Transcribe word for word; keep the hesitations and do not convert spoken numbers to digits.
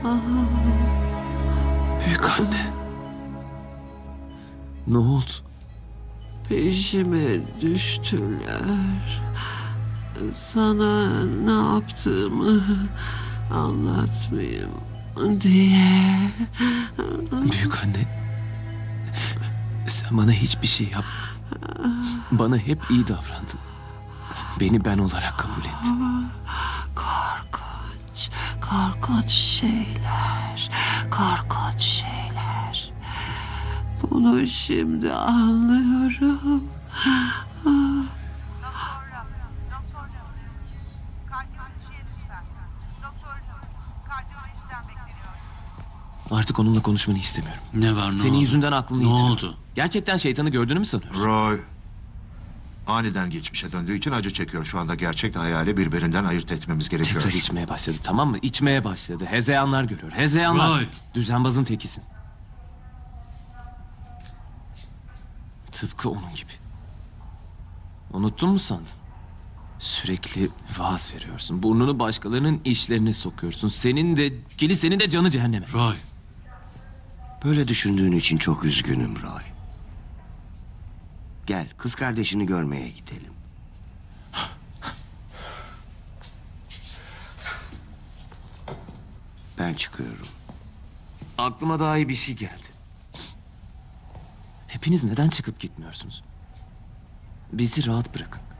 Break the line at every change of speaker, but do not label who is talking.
Büyük anne. Ne oldu?
Peşime düştüler. Sana ne yaptığımı anlatmayayım diye.
Büyük anne. Sen bana hiçbir şey yapmadın. Bana hep iyi davrandın. Beni ben olarak kabul ettin.
Korkunç, korkunç şeyler, korkunç şeyler. Bunu şimdi anlıyorum.
Doktor Rabbit, Doktor Rabbit. Kardiyolojiye lütfen. Doktor Rabbit, kardiyolojiden bekleniyor.
Artık onunla konuşmanı istemiyorum.
Ne var ne
Senin
oldu?
yüzünden aklını
Ne
yitiriyor.
oldu?
Gerçekten şeytanı gördüğünü mü sanıyorsun?
Roy aniden geçmişe döndüğü için acı çekiyor. Şu anda gerçekle hayali birbirinden ayırt etmemiz gerekiyor.
Tekrar içmeye başladı, tamam mı? İçmeye başladı. Hezeyanlar görüyor. Hezeyanlar.
Roy.
Düzenbazın tekisin. Tıpkı onun gibi. Unuttun mu sandın? Sürekli vaaz veriyorsun. Burnunu başkalarının işlerine sokuyorsun. Senin de, kilisenin de canı cehenneme.
Roy,
Böyle düşündüğün için çok üzgünüm Roy. Gel kız kardeşini görmeye gidelim. Ben çıkıyorum.
Aklıma daha iyi bir şey geldi. Hepiniz neden çıkıp gitmiyorsunuz? Bizi rahat bırakın.